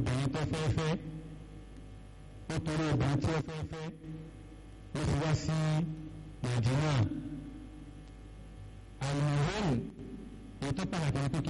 obìnrin tó fẹ́ fẹ́ nítorí obìnrin tí ó fẹ́ fẹ́ ló fi wá sí Nàìjíríà. àlùmọ́ọ́nì èyí tó pàtàkì ní pé kí